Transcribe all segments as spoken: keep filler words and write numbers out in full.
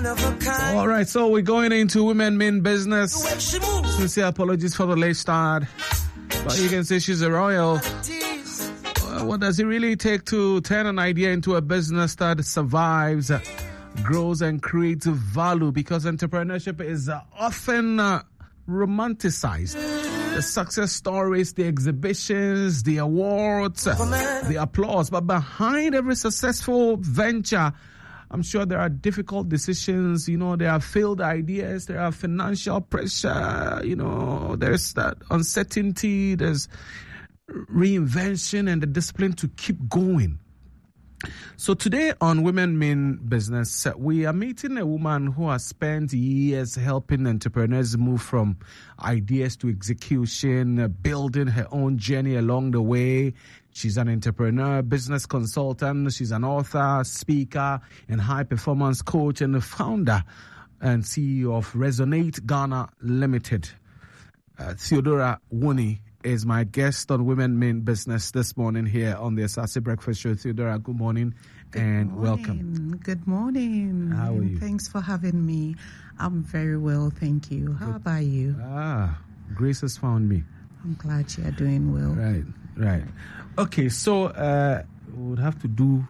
All right, so we're going into women mean business. Sincere apologies for the late start, but you can say she's a royal. Uh, what does it really take to turn an idea into a business that survives, uh, grows, and creates value? Because entrepreneurship is uh, often uh, romanticized. The success stories, the exhibitions, the awards, uh, the applause, but behind every successful venture, I'm sure there are difficult decisions, you know, there are failed ideas, there are financial pressure, you know, there's that uncertainty, there's reinvention and the discipline to keep going. So today on Women Mean Business, we are meeting a woman who has spent years helping entrepreneurs move from ideas to execution, building her own journey along the way. She's an entrepreneur, business consultant. She's an author, speaker, and high-performance coach, and the founder and C E O of Resonate Ghana Limited. Uh, Theodora Wuni is my guest on Women Mean Business this morning here on the Asase Breakfast Show. Theodora, good morning good and morning. welcome. Good morning. How are you? Thanks for having me. I'm very well, thank you. How good. About you? Ah, Grace has found me. I'm glad you are doing well. Right, right. Okay, so uh, we would have to do...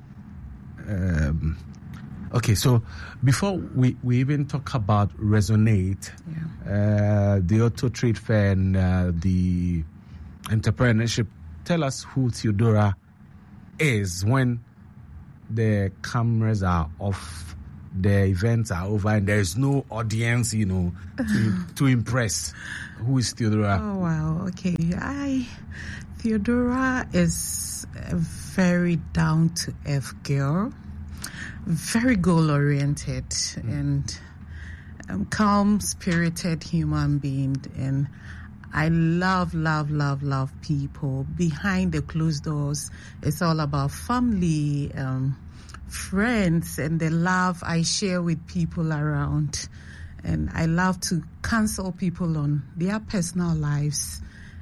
Um, okay, so before we, we even talk about Resonate, yeah. uh, the Auto Trade Fair and uh, the entrepreneurship, tell us who Theodora is when the cameras are off, the events are over, and there's no audience, you know, to, to impress. Who is Theodora? Oh, wow. Okay. I, Theodora is a very down-to-earth girl, very goal-oriented, mm. and um, calm-spirited human being. And I love, love, love, love people. Behind the closed doors, it's all about family, um, friends, and the love I share with people around. And I love to counsel people on their personal lives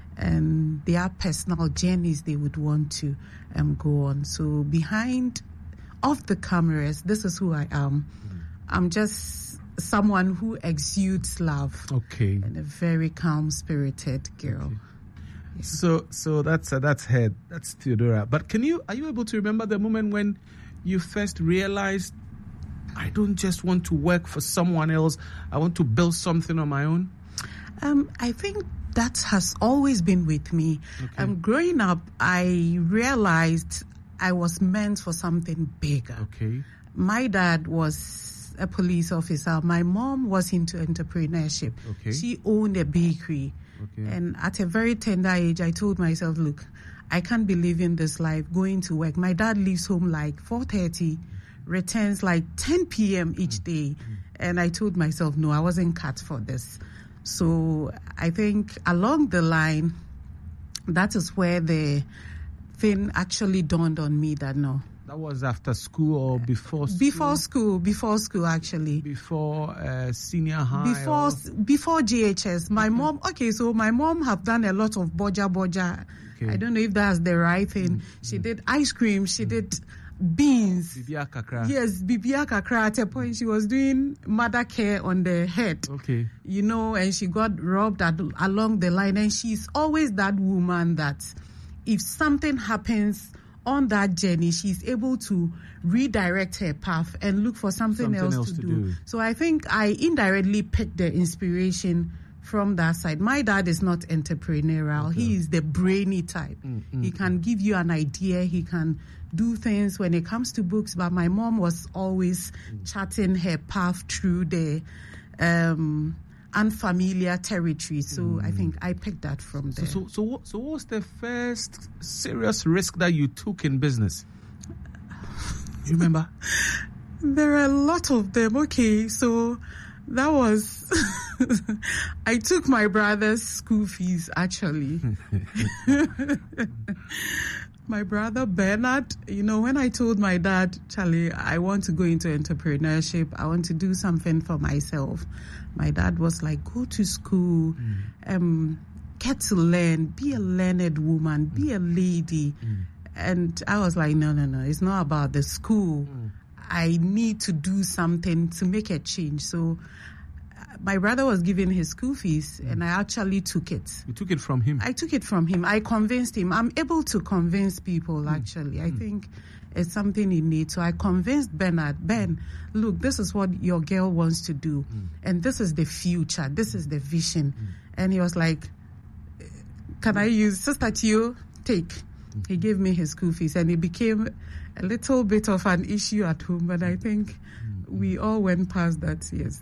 and their personal journeys they would want to um, go on. So behind, off the cameras, this is who I am. Mm. I'm just someone who exudes love. Okay. And a very calm-spirited girl. Okay. Yeah. So, so that's uh, that's her. That's Theodora. But can you are you able to remember the moment when you first realized, I don't just want to work for someone else, I want to build something on my own? Um, I think that has always been with me. Okay. Um, growing up, I realized I was meant for something bigger. Okay. My dad was a police officer. My mom was into entrepreneurship. Okay. She owned a bakery. Okay. And at a very tender age, I told myself, look, I can't be living this life, going to work. My dad leaves home like four thirty, returns like ten p.m. each day. Mm. And I told myself, no, I wasn't cut for this. So I think along the line, that is where the thing actually dawned on me that no. That was after school or before school? Before school, before school actually. Before uh, senior high? Before or? before G H S. My mm-hmm. mom, okay, so my mom have done a lot of boja boja. Okay. I don't know if that's the right thing. Mm-hmm. She did ice cream, she mm-hmm. did beans. Bibia kakra. Yes, bibia kakra. At a point, she was doing mother care on the head. Okay. You know, and she got robbed at, along the line. And she's always that woman that if something happens on that journey, she's able to redirect her path and look for something, something else, else to, to do. do. So I think I indirectly picked the inspiration from that side. My dad is not entrepreneurial. Okay. He is the brainy type. Mm-hmm. He can give you an idea. He can do things when it comes to books. But my mom was always mm. charting her path through the um, unfamiliar territory. So mm. I think I picked that from there. So, so, so, what, so what was the first serious risk that you took in business? You remember? There are a lot of them. Okay, so that was... I took my brother's school fees, actually. My brother Bernard, you know, when I told my dad, Charlie, I want to go into entrepreneurship, I want to do something for myself, my dad was like, go to school, mm. um, get to learn, be a learned woman, be a lady. Mm. And I was like, no, no, no, it's not about the school. Mm. I need to do something to make a change. So my brother was giving his school fees, mm. and I actually took it. You took it from him? I took it from him. I convinced him. I'm able to convince people, mm. actually. I mm. think it's something he needs. So I convinced Bernard, Ben, look, this is what your girl wants to do. Mm. And this is the future. This is the vision. Mm. And he was like, can I use Sister Tio? Take. Mm. He gave me his school fees, and it became a little bit of an issue at home, but I think mm. we all went past that, yes.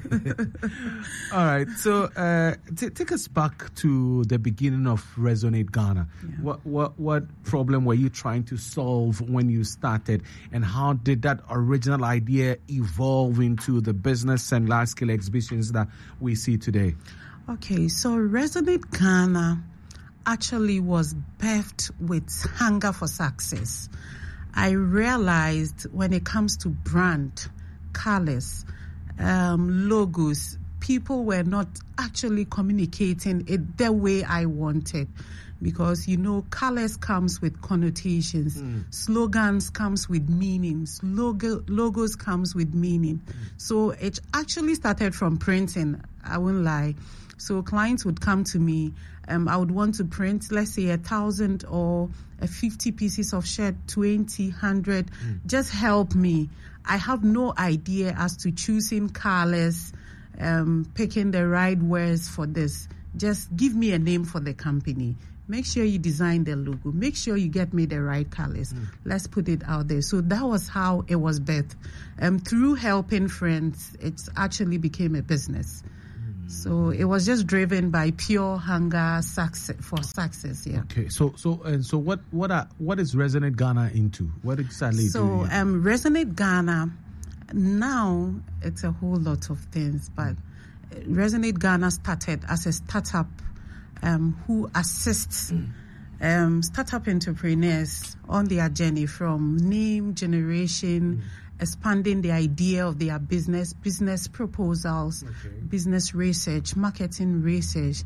All right. So uh, t- take us back to the beginning of Resonate Ghana. Yeah. What, what, what problem were you trying to solve when you started, and how did that original idea evolve into the business and large-scale exhibitions that we see today? Okay, so Resonate Ghana actually was birthed with hunger for success. I realized when it comes to brand, colors, um, logos, people were not actually communicating it the way I wanted. Because, you know, colors comes with connotations, mm. slogans comes with meanings, logo, logos comes with meaning. Mm. So it actually started from printing, I won't lie. So clients would come to me, um, I would want to print, let's say, a thousand or a fifty pieces of shirt, twenty, hundred. Mm. Just help me. I have no idea as to choosing colors, um, picking the right words for this. Just give me a name for the company. Make sure you design the logo. Make sure you get me the right colors. Mm. Let's put it out there. So that was how it was birthed. Um, through helping friends, it actually became a business. So it was just driven by pure hunger success, for success. Yeah. Okay. So so and so what what are what is Resonate Ghana into? What exactly? So do you um, Resonate Ghana now it's a whole lot of things, but Resonate Ghana started as a startup um, who assists mm. um, startup entrepreneurs on their journey from name generation. Mm. expanding the idea of their business, business proposals, okay. business research, marketing research,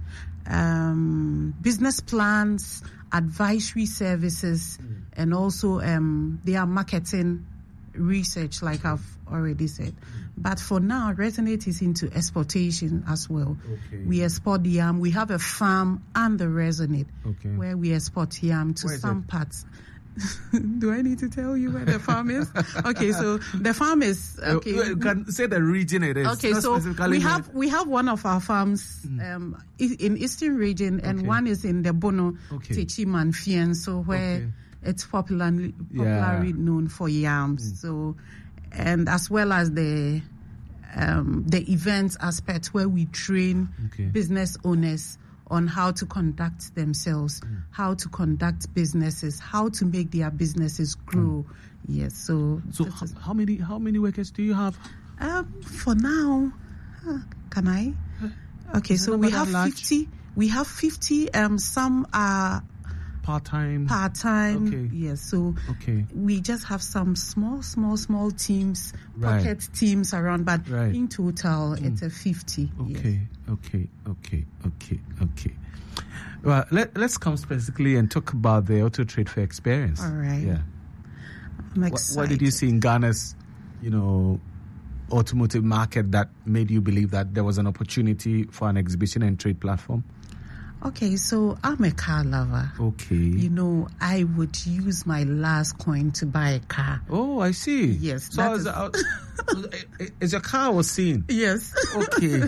um, business plans, advisory services, mm. and also um, their marketing research, like I've already said. Mm. But for now, Resonate is into exportation as well. Okay. We export yam. We have a farm and the Resonate, okay. where we export yam to where some parts. Do I need to tell you where the farm is? Okay, so the farm is okay. You can say the region it is. Okay, so we have we have one of our farms mm. um, in Eastern Region, and okay. one is in the Bono, okay. Techi Manfien, so where okay. it's popularly popularly yeah. known for yams. Mm. So, and as well as the um, the events aspect where we train okay. business owners on how to conduct themselves, mm. how to conduct businesses, how to make their businesses grow. Mm. Yes, so... So how, is, how many how many workers do you have? Um, for now, uh, can I? Okay, so we have fifty. We have fifty. Um, some are... Part-time? Part-time, okay. yes. So okay. we just have some small, small, small teams, right. pocket teams around, but right. in total, mm. it's a fifty. Okay, yes. okay, okay, okay, okay. Well, let, let's come specifically and talk about the Auto Trade Fair experience. All right. Yeah. I'm excited. What, what did you see in Ghana's, you know, automotive market that made you believe that there was an opportunity for an exhibition and trade platform? Okay, so I'm a car lover. Okay. You know, I would use my last coin to buy a car. Oh, I see. Yes. So is, uh, is your car was seen? Yes. Okay.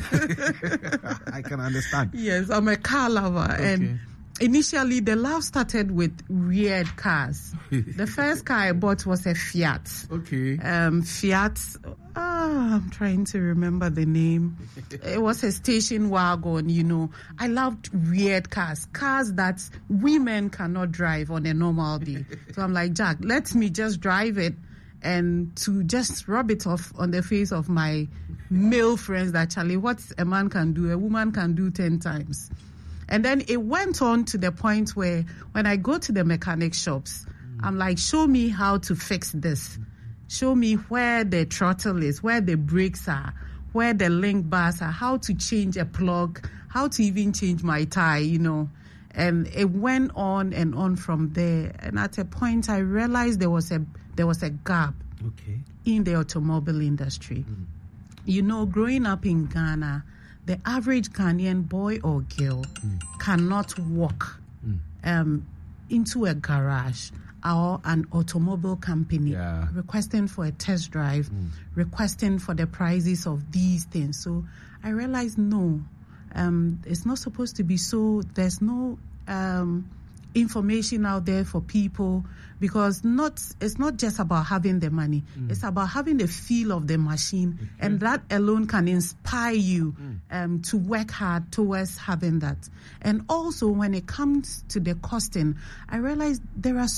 I can understand. Yes, I'm a car lover. Okay. And initially, the love started with weird cars. The first car I bought was a Fiat. Okay. Um, Fiat, ah, I'm trying to remember the name. It was a station wagon, you know. I loved weird cars, cars that women cannot drive on a normal day. So I'm like, Jack, let me just drive it and to just rub it off on the face of my male friends that, Charlie, what a man can do, a woman can do ten times. And then it went on to the point where when I go to the mechanic shops, mm. I'm like, show me how to fix this. Mm. Show me where the throttle is, where the brakes are, where the link bars are, how to change a plug, how to even change my tie, you know. And it went on and on from there. And at a point, I realized there was a there was a gap okay. in the automobile industry. Mm. You know, growing up in Ghana, the average Ghanaian boy or girl mm. cannot walk mm. um, into a garage or an automobile company yeah. requesting for a test drive, mm. requesting for the prices of these things. So I realized, no, um, it's not supposed to be so. There's no um, information out there for people, because not it's not just about having the money. Mm. It's about having the feel of the machine, okay. and that alone can inspire you mm. um, to work hard towards having that. And also, when it comes to the costing, I realized there are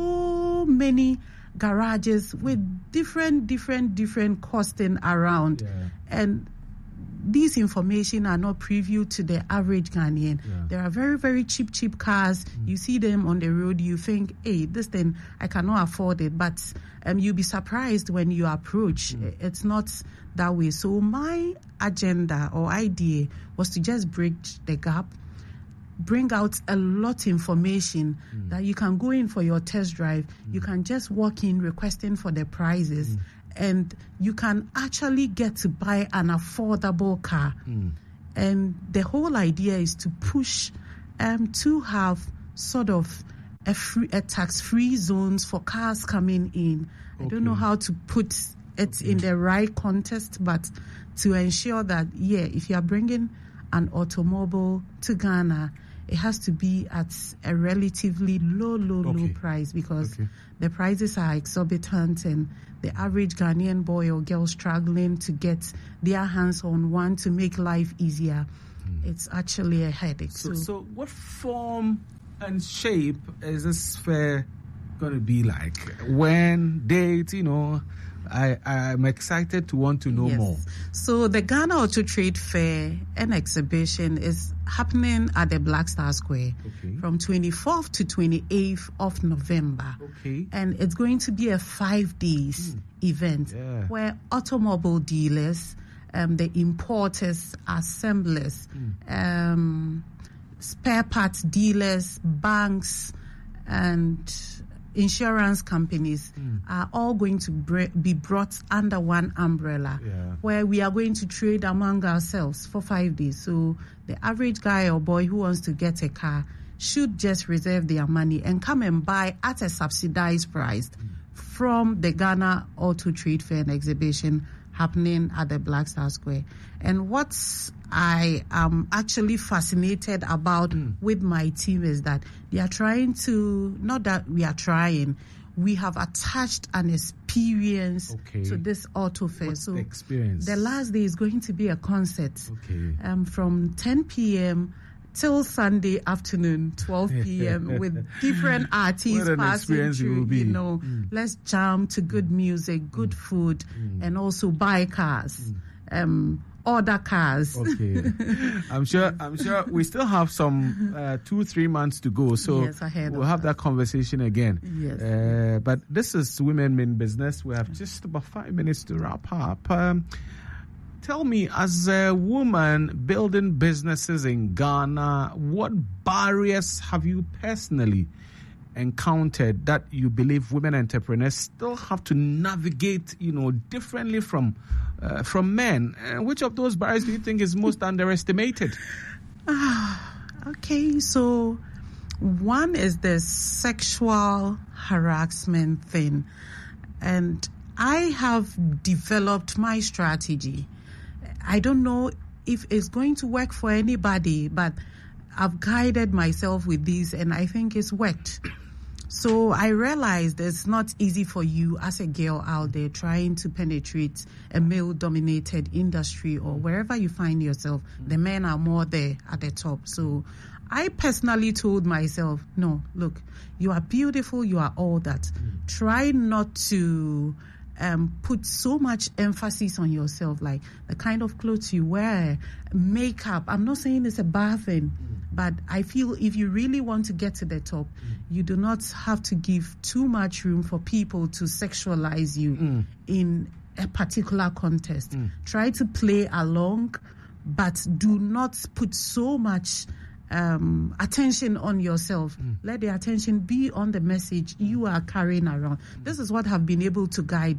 so many garages with different, different, different costing around, yeah. and these information are not previewed to the average Ghanaian. Yeah. There are very, very cheap, cheap cars. Mm. You see them on the road, you think, hey, this thing, I cannot afford it. But um, you'll be surprised when you approach. Mm. It's not that way. So my agenda or idea was to just bridge the gap, bring out a lot of information mm. that you can go in for your test drive. Mm. You can just walk in requesting for the prices. Mm. And you can actually get to buy an affordable car. Mm. And the whole idea is to push um, to have sort of a, free, a tax-free zones for cars coming in. Okay. I don't know how to put it okay. in the right context, but to ensure that, yeah, if you are bringing an automobile to Ghana, it has to be at a relatively low, low, okay. low price, because okay. the prices are exorbitant, and the average Ghanaian boy or girl struggling to get their hands on one to make life easier, mm. it's actually a headache. So, so, so what form and shape is this fair going to be like? When, date, you know? I, I'm excited to want to know yes. more. So the Ghana Auto Trade Fair and Exhibition is happening at the Black Star Square okay. from twenty-fourth to twenty-eighth of November. Okay. And it's going to be a five days mm. event yeah. where automobile dealers, um, the importers, assemblers, mm. um, spare parts dealers, banks, and insurance companies mm. are all going to bre- be brought under one umbrella, yeah. where we are going to trade among ourselves for five days. So the average guy or boy who wants to get a car should just reserve their money and come and buy at a subsidized price mm. from the Ghana Auto Trade Fair and Exhibition happening at the Black Star Square. And what I am actually fascinated about mm. with my team is that they are trying to, not that we are trying, we have attached an experience okay. to this auto fair. What's so the experience? The last day is going to be a concert okay. um, from ten p.m. till Sunday afternoon, twelve p.m. with different artists passing through. You know, mm. let's jam to good music, good mm. food, mm. and also buy cars, mm. um, order cars. Okay, I'm sure. I'm sure we still have some uh, two, three months to go. So yes, ahead we'll have that. that conversation again. Yes. Uh, but this is Women Mean Business. We have just about five minutes to wrap up. Um, Tell me, as a woman building businesses in Ghana, what barriers have you personally encountered that you believe women entrepreneurs still have to navigate, you know, differently from uh, from men? And which of those barriers do you think is most underestimated? Okay, so one is the sexual harassment thing, and I have developed my strategy. I don't know if it's going to work for anybody, but I've guided myself with this, and I think it's worked. So I realized it's not easy for you as a girl out there trying to penetrate a male-dominated industry or wherever you find yourself. The men are more there at the top. So I personally told myself, no, look, you are beautiful, you are all that. Mm. Try not to Um, put so much emphasis on yourself, like the kind of clothes you wear, makeup. I'm not saying it's a bad thing, mm. but I feel if you really want to get to the top, mm. you do not have to give too much room for people to sexualize you mm. in a particular context. Mm. Try to play along, but do not put so much Um, attention on yourself. Mm. Let the attention be on the message you are carrying around. Mm. This is what have been able to guide me. Mm.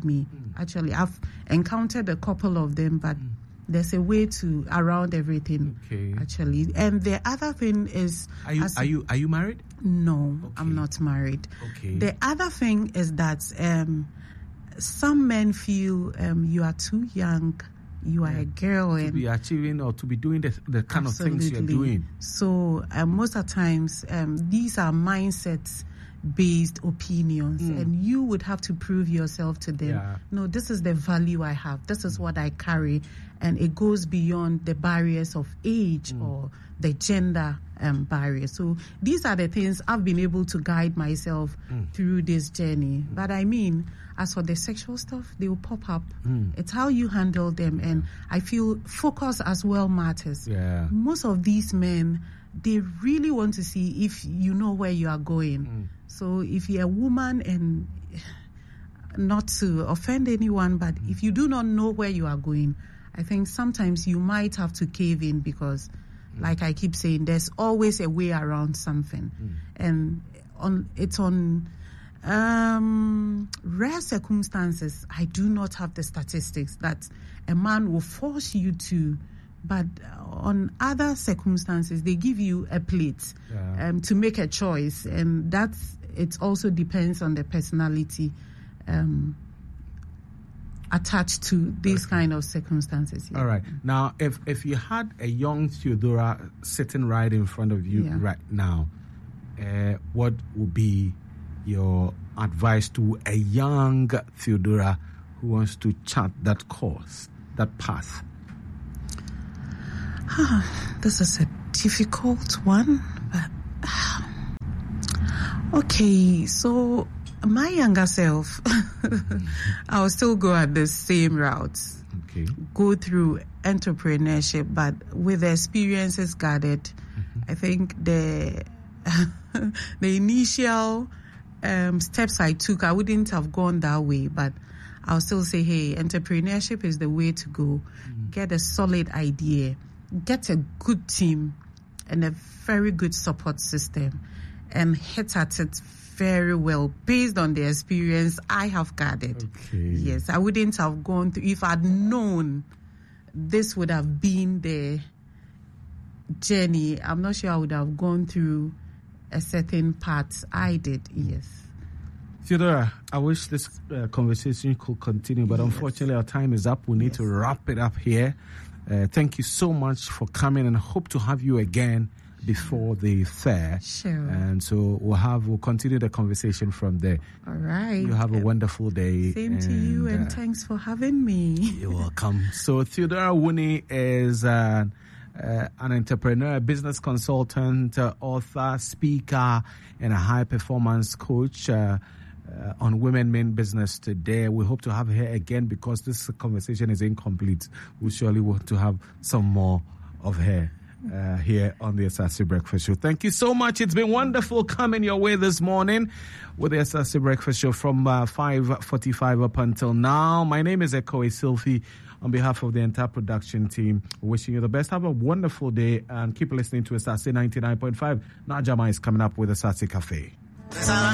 Actually, I've encountered a couple of them, but mm. there's a way to around everything. Okay. Actually, and the other thing is, are you are you are you married? No, okay. I'm not married. Okay. The other thing is that um, some men feel um, you are too young. You are yeah. a girl to and be achieving or to be doing the, the kind absolutely. of things you're doing. So uh, most of the times, um, these are mindsets based opinions, mm. and you would have to prove yourself to them. Yeah. No, this is the value I have. This is what I carry, and it goes beyond the barriers of age mm. or the gender um, barrier. So these are the things I've been able to guide myself mm. through this journey. Mm. But I mean, as for the sexual stuff, they will pop up. Mm. It's how you handle them, and I feel focus as well matters. Yeah. Most of these men, they really want to see if you know where you are going. Mm. So if you're a woman, and not to offend anyone, but mm. if you do not know where you are going, I think sometimes you might have to cave in, because mm. like I keep saying, there's always a way around something. Mm. And on it's on um, rare circumstances, I do not have the statistics that a man will force you to. But on other circumstances, they give you a plate yeah. um, to make a choice, and that's it. Also depends on the personality um, attached to these okay. kind of circumstances. Yeah. All right. Now, if if you had a young Theodora sitting right in front of you yeah. right now, uh, what would be your advice to a young Theodora who wants to chart that course, that path? This is a difficult one, but okay, so my younger self, I'll still go at the same route. Okay. Go through entrepreneurship, but with the experiences gathered, mm-hmm. I think the the initial um, steps I took, I wouldn't have gone that way, but I'll still say, hey, entrepreneurship is the way to go. Mm-hmm. Get a solid idea. Get a good team and a very good support system, and hit at it very well based on the experience I have gathered. Okay. Yes, I wouldn't have gone through, if I'd known this would have been the journey, I'm not sure I would have gone through a certain path I did, yes. Theodora, I wish this uh, conversation could continue, but yes. unfortunately our time is up. We need yes. to wrap it up here. Uh, thank you so much for coming, and hope to have you again before the fair. Sure. And so we'll have we'll continue the conversation from there. All right. You have a wonderful day. Same and, to you, and uh, thanks for having me. You're welcome. So Theodora Wuni is uh, uh, an entrepreneur, business consultant, uh, author, speaker, and a high performance coach. Uh, Uh, on Women Men Business today. We hope to have her again, because this conversation is incomplete. We surely want to have some more of her uh, here on the Asase Breakfast Show. Thank you so much. It's been wonderful coming your way this morning with the Asase Breakfast Show from uh, five forty-five up until now. My name is Ekoe Sylvie. On behalf of the entire production team, wishing you the best. Have a wonderful day, and keep listening to Asase ninety-nine point five. Najama is coming up with Asase Cafe.